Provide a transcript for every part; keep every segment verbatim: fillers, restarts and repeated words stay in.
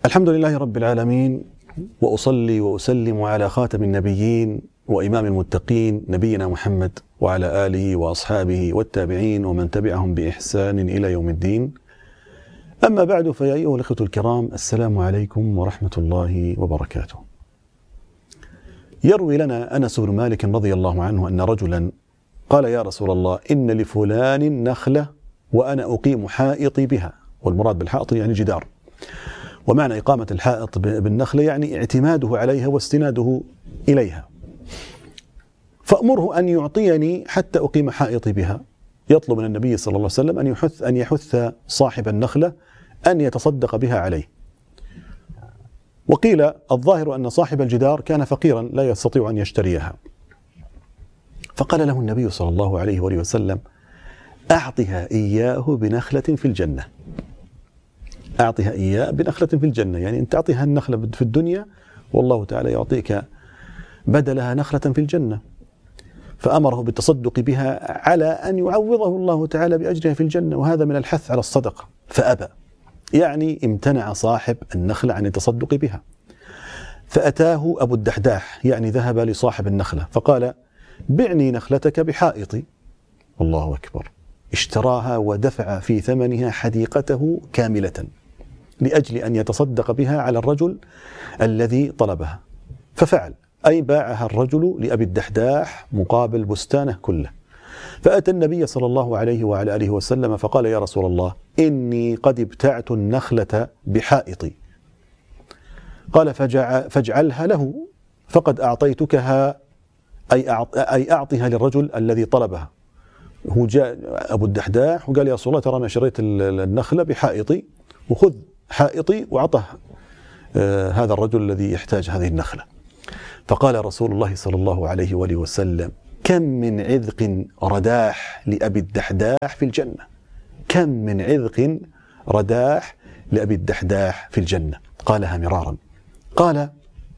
الحمد لله رب العالمين، وأصلي وأسلم على خاتم النبيين وإمام المتقين نبينا محمد وعلى آله وأصحابه والتابعين ومن تبعهم بإحسان إلى يوم الدين. أما بعد، فيا أيها الأخوة الكرام، السلام عليكم ورحمة الله وبركاته. يروي لنا أنس بن مالك رضي الله عنه أن رجلا قال: يا رسول الله، إن لفلان نخلة وأنا أقيم حائطي بها. والمراد بالحائط يعني جدار، ومعنى إقامة الحائط بالنخلة يعني اعتماده عليها واستناده إليها، فأمره أن يعطيني حتى أقيم حائطي بها. يطلب من النبي صلى الله عليه وسلم أن يحث أن يحث صاحب النخلة أن يتصدق بها عليه. وقيل الظاهر أن صاحب الجدار كان فقيرا لا يستطيع أن يشتريها، فقال له النبي صلى الله عليه وآله وسلم: أعطها إياه بنخلة في الجنة. أعطها إياه بنخلة في الجنة، يعني أنت أعطيها النخلة في الدنيا والله تعالى يعطيك بدلها نخلة في الجنة. فأمره بالتصدق بها على أن يعوضه الله تعالى بأجرها في الجنة، وهذا من الحث على الصدقة. فأبى، يعني امتنع صاحب النخلة عن التصدق بها. فأتاه أبو الدحداح، يعني ذهب لصاحب النخلة فقال: بعني نخلتك بحائطي. الله أكبر، اشتراها ودفع في ثمنها حديقته كاملة لأجل أن يتصدق بها على الرجل الذي طلبها. ففعل، أي باعها الرجل لأبي الدحداح مقابل بستانه كله. فأتى النبي صلى الله عليه وعلى آله وسلم فقال: يا رسول الله، إني قد ابتعت النخلة بحائطي. قال: فاجعلها له، فقد أعطيتكها، أي أعطها للرجل الذي طلبها. هو جاء أبو الدحداح وقال: يا رسول الله، ترى أنا شريت النخلة بحائطي، وخذ حائطي، وعطه آه هذا الرجل الذي يحتاج هذه النخلة. فقال رسول الله صلى الله عليه وآله وسلم: كم من عذق رداح لأبي الدحداح في الجنة، كم من عذق رداح لأبي الدحداح في الجنة. قالها مرارا. قال: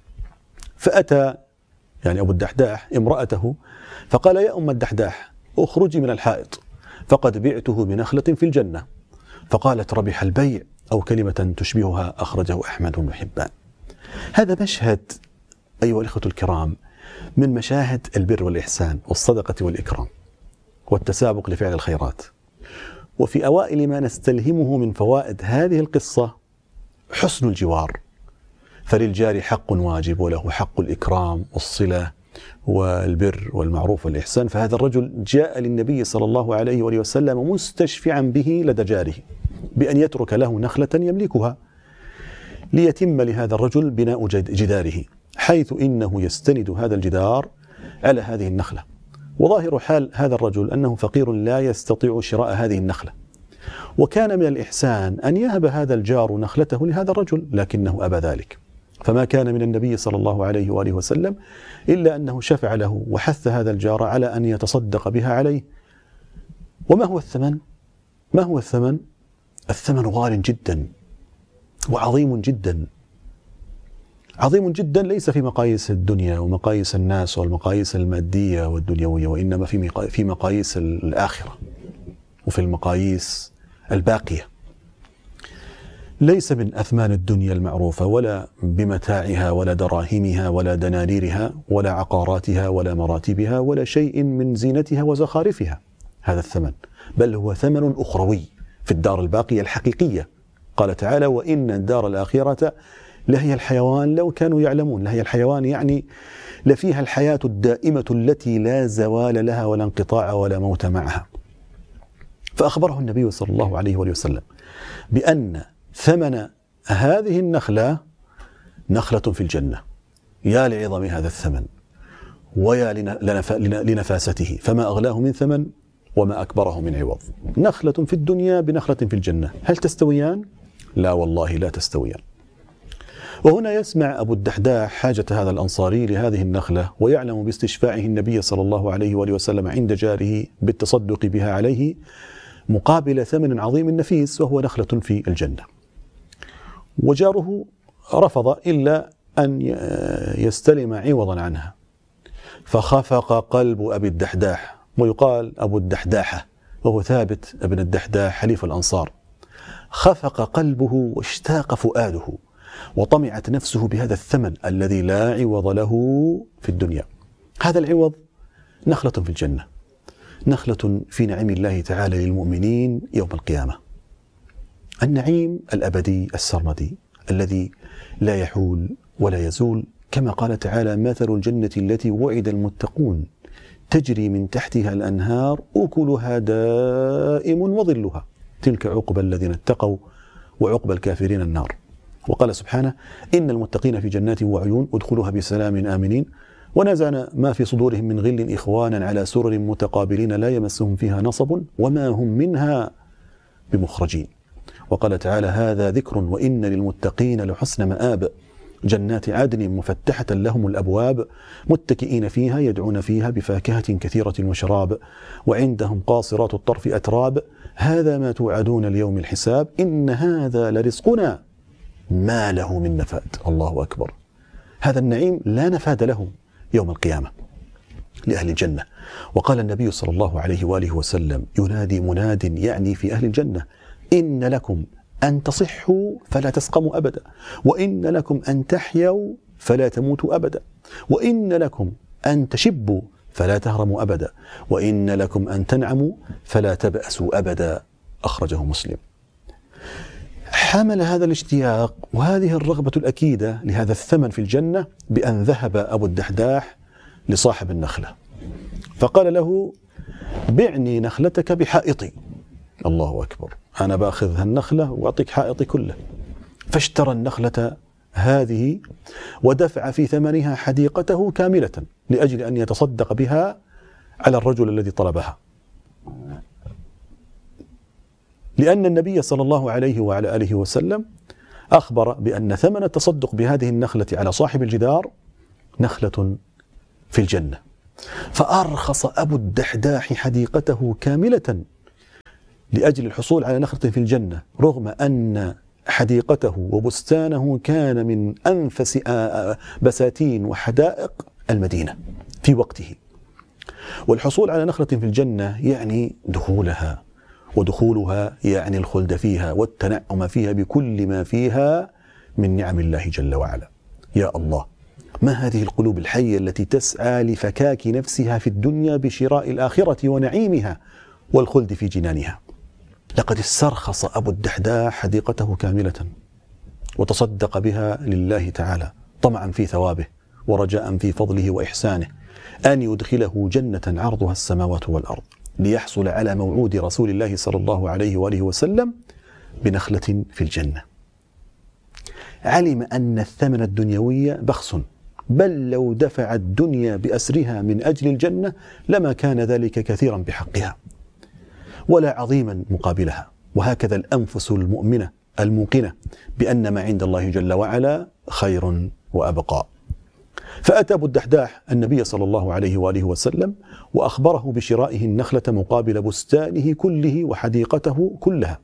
فأتى يعني أبو الدحداح امرأته فقال: يا أم الدحداح، اخرجي من الحائط، فقد بعته بنخلة في الجنة. فقالت: ربح البيع، أو كلمة تشبهها، أخرجه أحمد بن حبان. هذا مشهد أيها الأخوة الكرام من مشاهد البر والإحسان والصدقة والإكرام والتسابق لفعل الخيرات. وفي أوائل ما نستلهمه من فوائد هذه القصة حسن الجوار، فللجار حق واجب وله حق الإكرام والصلة والبر والمعروف والإحسان. فهذا الرجل جاء للنبي صلى الله عليه وآله وسلم مستشفعا به لدى جاره بأن يترك له نخلة يملكها ليتم لهذا الرجل بناء جداره، حيث إنه يستند هذا الجدار على هذه النخلة. وظاهر حال هذا الرجل أنه فقير لا يستطيع شراء هذه النخلة، وكان من الإحسان أن يهب هذا الجار نخلته لهذا الرجل، لكنه أبى ذلك. فما كان من النبي صلى الله عليه وآله وسلم إلا أنه شفع له وحث هذا الجار على أن يتصدق بها عليه. وما هو الثمن؟ ما هو الثمن؟ الثمن غال جدا وعظيم جدا، عظيم جدا، ليس في مقاييس الدنيا ومقاييس الناس والمقاييس المادية والدنيوية، وإنما في مقاييس الآخرة وفي المقاييس الباقية. ليس من أثمان الدنيا المعروفة، ولا بمتاعها ولا دراهمها ولا دنانيرها ولا عقاراتها ولا مراتبها ولا شيء من زينتها وزخارفها هذا الثمن، بل هو ثمن أخروي في الدار الباقية الحقيقية. قال تعالى: وإن الدار الآخرة لهي الحيوان لو كانوا يعلمون. لهي الحيوان يعني لفيها الحياة الدائمة التي لا زوال لها ولا انقطاع ولا موت معها. فأخبره النبي صلى الله عليه وآله وسلم بأن ثمن هذه النخلة نخلة في الجنة. يا لعظم هذا الثمن ويا لنفاسته، فما أغلاه من ثمن وما أكبره من عوض. نخلة في الدنيا بنخلة في الجنة، هل تستويان؟ لا والله لا تستويان. وهنا يسمع أبو الدحداح حاجة هذا الأنصاري لهذه النخلة، ويعلم باستشفاعه النبي صلى الله عليه وآله وسلم عند جاره بالتصدق بها عليه مقابل ثمن عظيم نفيس، وهو نخلة في الجنة. وجاره رفض إلا أن يستلم عوضا عنها، فخفق قلب أبي الدحداح، ويقال أبو الدحداحة، وهو ثابت ابن الدحداح حليف الأنصار. خفق قلبه واشتاق فؤاده وطمعت نفسه بهذا الثمن الذي لا عوض له في الدنيا. هذا العوض نخلة في الجنة، نخلة في نعيم الله تعالى للمؤمنين يوم القيامة، النعيم الأبدي السرمدي الذي لا يحول ولا يزول، كما قال تعالى: مثل الجنة التي وعد المتقون تجري من تحتها الأنهار أكلها دائم وظلها تلك عقبى الذين اتقوا وعقبى الكافرين النار. وقال سبحانه: إن المتقين في جنات وعيون ادخلوها بسلام آمنين ونزعنا ما في صدورهم من غل إخوانا على سرر متقابلين لا يمسهم فيها نصب وما هم منها بمخرجين. وقال تعالى: هذا ذكر وإن للمتقين لحسن مآب جنات عدن مفتحة لهم الأبواب متكئين فيها يدعون فيها بفاكهة كثيرة وشراب وعندهم قاصرات الطرف أتراب هذا ما توعدون ليوم الحساب إن هذا لرزقنا ما له من نفاد. الله أكبر. هذا النعيم لا نفاد له يوم القيامة لأهل الجنة. وقال النبي صلى الله عليه وآله وسلم: ينادي مناد يعني في أهل الجنة: إن لكم أن تصحوا فلا تسقموا أبدا، وإن لكم أن تحيوا فلا تموتوا أبدا، وإن لكم أن تشبوا فلا تهرموا أبدا، وإن لكم أن تنعموا فلا تبأسوا أبدا. أخرجه مسلم. حمل هذا الاشتياق وهذه الرغبة الأكيدة لهذا الثمن في الجنة بأن ذهب أبو الدحداح لصاحب النخلة فقال له: بعني نخلتك بحائطي. الله أكبر، أنا بأخذ هالنخلة وأعطيك حائطي كله. فاشترى النخلة هذه ودفع في ثمنها حديقته كاملة لأجل أن يتصدق بها على الرجل الذي طلبها، لأن النبي صلى الله عليه وعلى آله وسلم أخبر بأن ثمن التصدق بهذه النخلة على صاحب الجدار نخلة في الجنة. فأرخص أبو الدحداح حديقته كاملة لأجل الحصول على نخلة في الجنة، رغم أن حديقته وبستانه كان من أنفس بساتين وحدائق المدينة في وقته. والحصول على نخلة في الجنة يعني دخولها، ودخولها يعني الخلد فيها والتنعم فيها بكل ما فيها من نعم الله جل وعلا. يا الله، ما هذه القلوب الحية التي تسعى لفكاك نفسها في الدنيا بشراء الآخرة ونعيمها والخلد في جنانها. لقد استرخص أبو الدحداح حديقته كاملة وتصدق بها لله تعالى طمعا في ثوابه ورجاء في فضله وإحسانه أن يدخله جنة عرضها السماوات والأرض، ليحصل على موعود رسول الله صلى الله عليه وآله وسلم بنخلة في الجنة. علم أن الثمن الدنيوي بخس، بل لو دفع الدنيا بأسرها من أجل الجنة لما كان ذلك كثيرا بحقها ولا عظيما مقابلها. وهكذا الأنفس المؤمنة الموقنة بأن ما عند الله جل وعلا خير وأبقى. فأتى أبو الدحداح النبي صلى الله عليه وآله وسلم وأخبره بشرائه النخلة مقابل بستانه كله وحديقته كلها،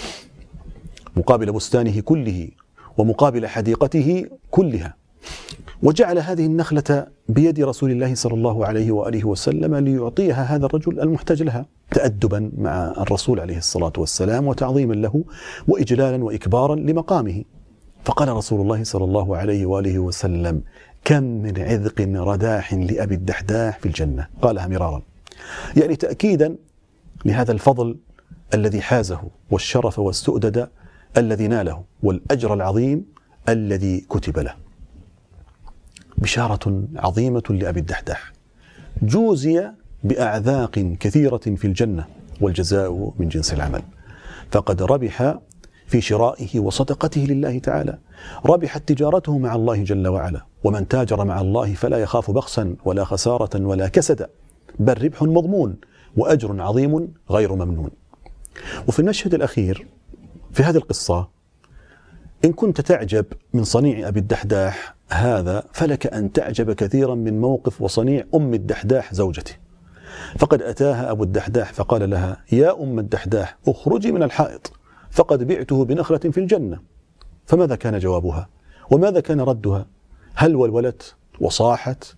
مقابل بستانه كله ومقابل حديقته كلها، وجعل هذه النخلة بيد رسول الله صلى الله عليه وآله وسلم ليعطيها هذا الرجل المحتاج لها، تأدبا مع الرسول عليه الصلاة والسلام وتعظيما له وإجلالا وإكبارا لمقامه. فقال رسول الله صلى الله عليه وآله وسلم: كم من عذق رداح لأبي الدحداح في الجنة. قالها مرارا، يعني تأكيدا لهذا الفضل الذي حازه والشرف والسؤدد الذي ناله والأجر العظيم الذي كتب له. بشارة عظيمة لأبي الدحداح، جوزي بأعذاق كثيرة في الجنة والجزاء من جنس العمل، فقد ربح في شرائه وصدقته لله تعالى، ربحت تجارته مع الله جل وعلا. ومن تاجر مع الله فلا يخاف بخسا ولا خسارة ولا كسدا، بل ربح مضمون وأجر عظيم غير ممنون. وفي المشهد الأخير في هذه القصة، إن كنت تعجب من صنيع أبي الدحداح هذا، فلك أن تعجب كثيرا من موقف وصنيع أم الدحداح زوجته. فقد أتاها أبو الدحداح فقال لها: يا أم الدحداح اخرجي من الحائط فقد بعته بنخلة في الجنة. فماذا كان جوابها؟ وماذا كان ردها؟ هل ولولت وصاحت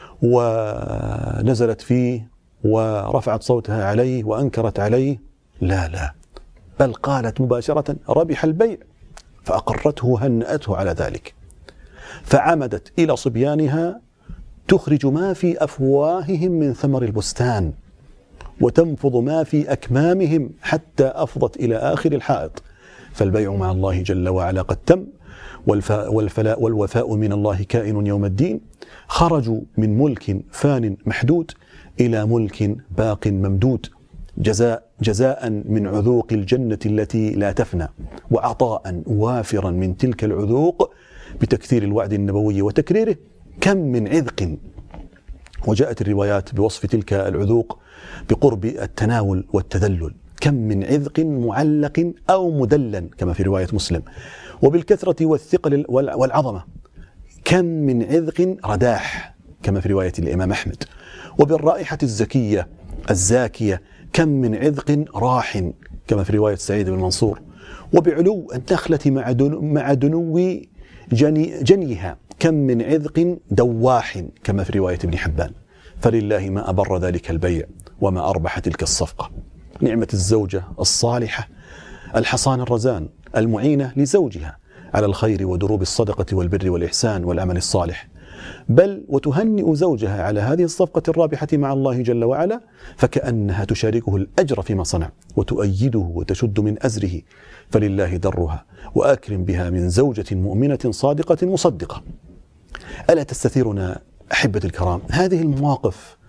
ونزلت فيه ورفعت صوتها عليه وأنكرت عليه؟ لا لا، بل قالت مباشرة: ربح البيع، فأقرته هنأته على ذلك، فعمدت إلى صبيانها تخرج ما في أفواههم من ثمر البستان وتنفض ما في أكمامهم حتى أفضت إلى آخر الحائط. فالبيع مع الله جل وعلا قد تم، والفاء والفلاء والوفاء من الله كائن يوم الدين. خرجوا من ملك فان محدود إلى ملك باق ممدود، جزاء جزاء من عذوق الجنة التي لا تفنى، وعطاء وافرا من تلك العذوق بتكثير الوعد النبوي وتكريره. كم من عذق، وجاءت الروايات بوصف تلك العذوق بقرب التناول والتذلل. كم من عذق معلق أو مدلل كما في رواية مسلم، وبالكثرة والثقل والعظمة. كم من عذق رداح كما في رواية الإمام أحمد، وبالرائحة الزكية الزاكية. كم من عذق راح كما في رواية سعيد بن منصور، وبعلو النخلة مع دنو, مع دنو جني جنيها. كم من عذق دواح كما في رواية ابن حبان. فلله ما أبر ذلك البيع وما أربح تلك الصفقة. نعمة الزوجة الصالحة الحصان الرزان المعينة لزوجها على الخير ودروب الصدقة والبر والإحسان والعمل الصالح، بل وتهنئ زوجها على هذه الصفقة الرابحة مع الله جل وعلا، فكأنها تشاركه الأجر فيما صنع وتؤيده وتشد من أزره. فلله درها، وأكرم بها من زوجة مؤمنة صادقة مصدقة. ألا تستثيرنا أحبة الكرام هذه المواقف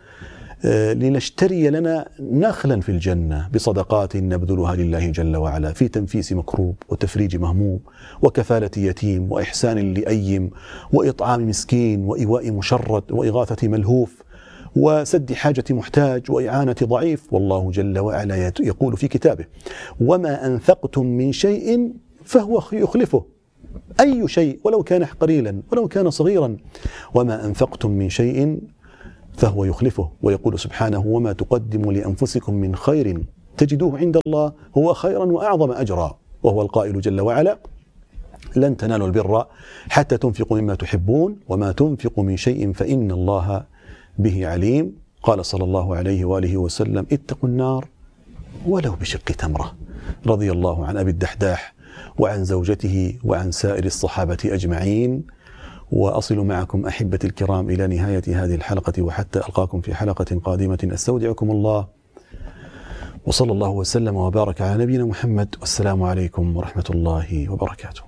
لنشتري لنا نخلا في الجنة بصدقات نبذلها لله جل وعلا في تنفيس مكروب وتفريج مهموم وكفالة يتيم وإحسان لأيم وإطعام مسكين وإيواء مشرد وإغاثة ملهوف وسد حاجة محتاج وإعانة ضعيف. والله جل وعلا يقول في كتابه: وما أنفقتم من شيء فهو يخلفه. أي شيء ولو كان قليلا ولو كان صغيرا، وما أنفقتم من شيء فهو يخلفه. ويقول سبحانه: وما تقدموا لأنفسكم من خير تجدوه عند الله هو خيرا وأعظم أجرا. وهو القائل جل وعلا: لن تنالوا البر حتى تنفقوا مما تحبون وما تنفقوا من شيء فإن الله به عليم. قال صلى الله عليه وآله وسلم: اتقوا النار ولو بشق تمرة. رضي الله عن أبي الدحداح وعن زوجته وعن سائر الصحابة أجمعين. وأصل معكم أحبتي الكرام إلى نهاية هذه الحلقة، وحتى ألقاكم في حلقة قادمة أستودعكم الله، وصلى الله وسلم وبارك على نبينا محمد، والسلام عليكم ورحمة الله وبركاته.